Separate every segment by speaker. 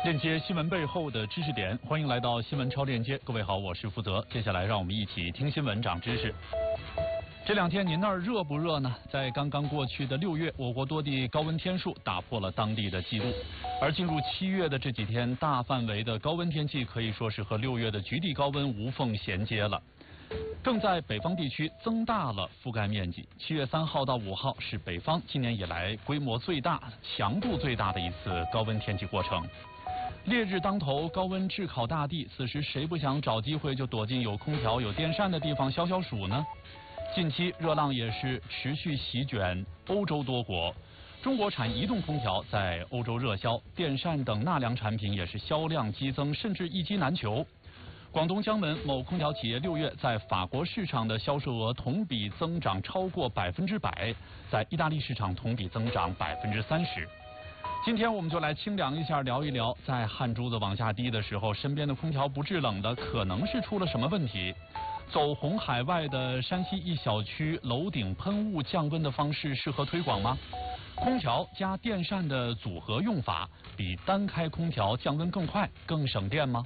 Speaker 1: 链接新闻背后的知识点，欢迎来到新闻超链接。各位好，我是福泽。接下来让我们一起听新闻长知识。这两天您那儿热不热呢？在刚刚过去的6月，我国多地高温天数打破了当地的记录。而进入7月的这几天，大范围的高温天气可以说是和6月的局地高温无缝衔接了。更在北方地区增大了覆盖面积。7月3号到5号是北方今年以来规模最大、强度最大的一次高温天气过程。烈日当头，高温炙烤大地，此时谁不想找机会就躲进有空调、有电扇的地方消消暑呢？近期热浪也是持续席卷欧洲多国，中国产移动空调在欧洲热销，电扇等纳凉产品也是销量激增，甚至一机难求。广东江门某空调企业6月在法国市场的销售额同比增长超过100%，在意大利市场同比增长30%。今天我们就来清凉一下，聊一聊在汗珠子往下滴的时候，身边的空调不制冷的，可能是出了什么问题？走红海外的山西一小区楼顶喷雾降温的方式适合推广吗？空调加电扇的组合用法比单开空调降温更快、更省电吗？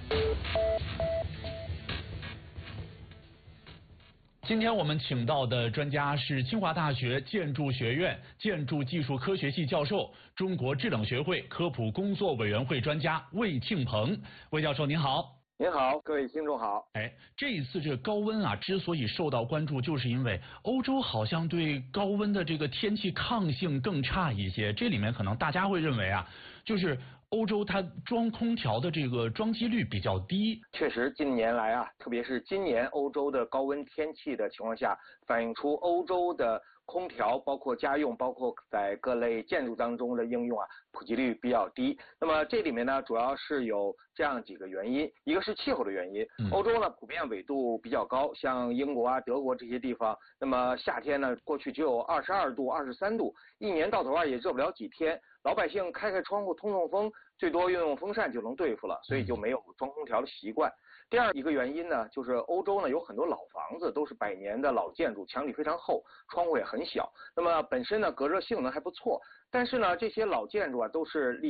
Speaker 1: 今天我们请到的专家是清华大学建筑学院建筑技术科学系教授、中国制冷学会科普工作委员会专家魏庆鹏。魏教授您好。
Speaker 2: 您好，各位听众好。
Speaker 1: 这一次这个高温啊，之所以受到关注，就是因为欧洲好像对高温的这个天气抗性更差一些。这里面可能大家会认为啊，就是欧洲它装空调的这个装机率比较低。
Speaker 2: 确实，近年来啊，特别是今年欧洲的高温天气的情况下，反映出欧洲的空调，包括家用，包括在各类建筑当中的应用啊，普及率比较低。那么这里面呢，主要是有这样几个原因，一个是气候的原因。欧洲呢普遍纬度比较高，像英国啊、德国这些地方，那么夏天呢过去只有22度、23度，一年到头啊也热不了几天。老百姓开窗户通风，最多用风扇就能对付了，所以就没有装空调的习惯。第二一个原因呢，就是欧洲呢有很多老房子都是100年的老建筑，墙体非常厚，窗户也很小，那么本身呢隔热性能还不错，但是呢这些老建筑啊都是